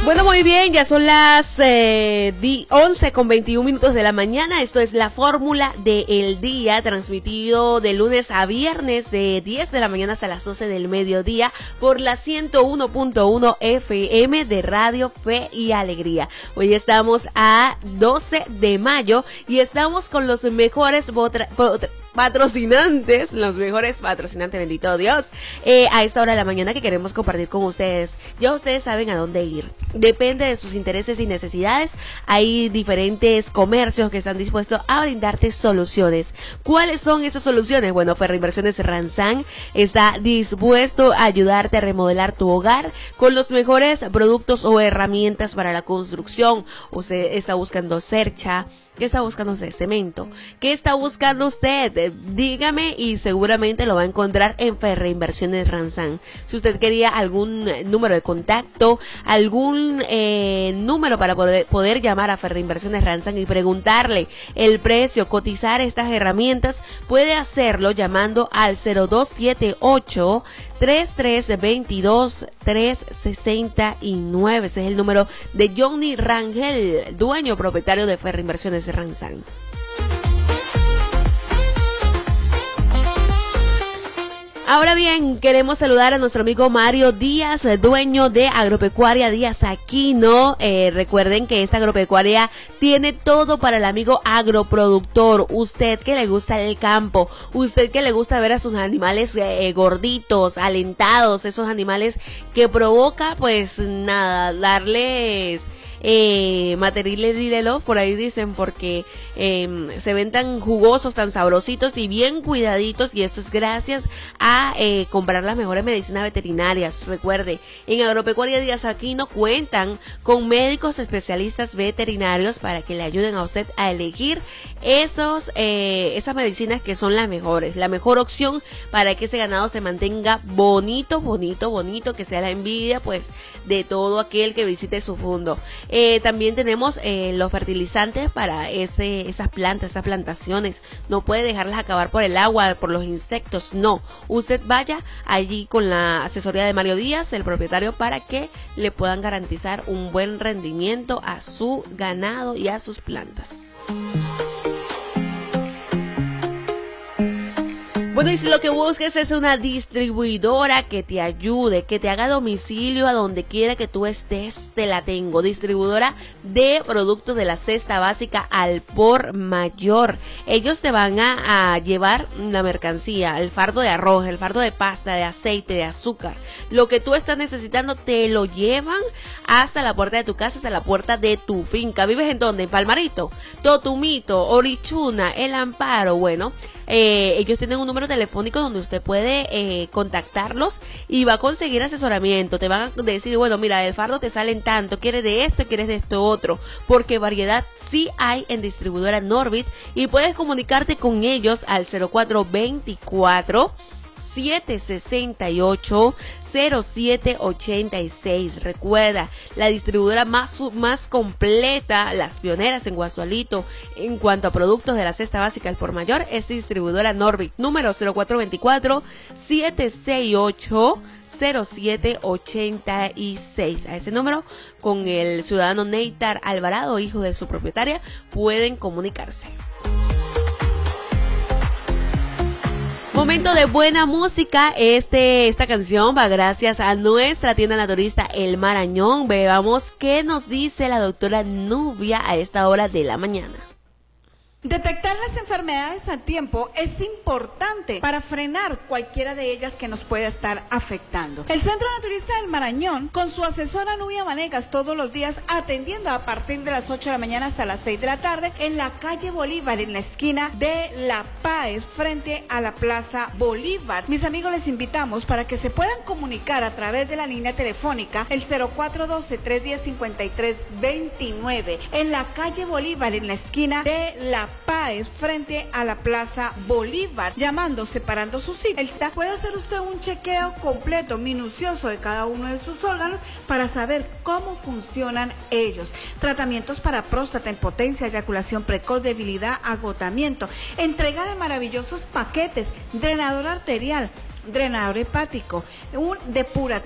Bueno, muy bien, ya son las 11:21 de la mañana. Esto es la fórmula del día, transmitido de lunes a viernes de 10 de la mañana hasta las 12 del mediodía por la 101.1 FM de Radio Fe y Alegría. Hoy estamos a 12 de mayo y estamos con los mejores patrocinantes, bendito Dios, a esta hora de la mañana que queremos compartir con ustedes. Ya ustedes saben a dónde ir. Depende de sus intereses y necesidades. Hay diferentes comercios que están dispuestos a brindarte soluciones. ¿Cuáles son esas soluciones? Bueno, Ferreinversiones Ranzán está dispuesto a ayudarte a remodelar tu hogar con los mejores productos o herramientas para la construcción. Usted está buscando cercha. ¿Qué está buscando usted? Cemento. ¿Qué está buscando usted? Dígame y seguramente lo va a encontrar en Ferreinversiones Ranzán. Si usted quería algún número de contacto, algún número para poder llamar a Ferreinversiones Ranzán y preguntarle el precio, cotizar estas herramientas, puede hacerlo llamando al 0278 3322-369. Ese es el número de Johnny Rangel, dueño propietario de Ferreinversiones Ranzán. Ahora bien, queremos saludar a nuestro amigo Mario Díaz, dueño de Agropecuaria Díaz Aquino. Recuerden que esta agropecuaria tiene todo para el amigo agroproductor. Usted que le gusta el campo, usted que le gusta ver a sus animales gorditos, alentados, esos animales que provoca, pues nada, darles material, por ahí dicen, porque se ven tan jugosos, tan sabrositos y bien cuidaditos, y esto es gracias a comprar las mejores medicinas veterinarias. Recuerde, en Agropecuaria Díaz Aquino cuentan con médicos especialistas veterinarios para que le ayuden a usted a elegir esas medicinas que son las mejores, la mejor opción para que ese ganado se mantenga bonito, que sea la envidia pues de todo aquel que visite su fundo. También tenemos los fertilizantes para esas plantas, esas plantaciones. No puede dejarlas acabar por el agua, por los insectos, no. Usted vaya allí con la asesoría de Mario Díaz, el propietario, para que le puedan garantizar un buen rendimiento a su ganado y a sus plantas. Bueno, y si lo que busques es una distribuidora que te ayude, que te haga domicilio a donde quiera que tú estés, te la tengo. Distribuidora de productos de la cesta básica al por mayor. Ellos te van a llevar la mercancía, el fardo de arroz, el fardo de pasta, de aceite, de azúcar. Lo que tú estás necesitando te lo llevan hasta la puerta de tu casa, hasta la puerta de tu finca. ¿Vives en dónde? En Palmarito, Totumito, Orichuna, El Amparo. Bueno, ellos tienen un número telefónico donde usted puede contactarlos y va a conseguir asesoramiento. Te van a decir, bueno, mira, el fardo te sale en tanto, quieres de esto, quieres de esto otro, porque variedad sí hay en distribuidora Norbit, y puedes comunicarte con ellos al 0424 768-0786. Recuerda, la distribuidora más completa, las pioneras en Guasualito en cuanto a productos de la cesta básica al por mayor, es distribuidora Norbit, número 0424-768-0786. A ese número, con el ciudadano Neitar Alvarado, hijo de su propietaria, pueden comunicarse. Momento de buena música. Esta canción va gracias a nuestra tienda naturista El Marañón. Veamos qué nos dice la doctora Nubia a esta hora de la mañana. Detectar las enfermedades a tiempo es importante para frenar cualquiera de ellas que nos pueda estar afectando. El Centro Naturista del Marañón, con su asesora Nubia Vanegas, todos los días atendiendo a partir de las 8 de la mañana hasta las 6 de la tarde, en la calle Bolívar, en la esquina de La Páez, frente a la Plaza Bolívar. Mis amigos, les invitamos para que se puedan comunicar a través de la línea telefónica, el 0412-310-5329, en la calle Bolívar, en la esquina de La Páez, frente a la Plaza Bolívar, llamando, separando sus sitios. Puede hacer usted un chequeo completo, minucioso de cada uno de sus órganos para saber cómo funcionan ellos. Tratamientos para próstata, impotencia, eyaculación precoz, debilidad, agotamiento. Entrega de maravillosos paquetes, drenador arterial, drenador hepático, un depurador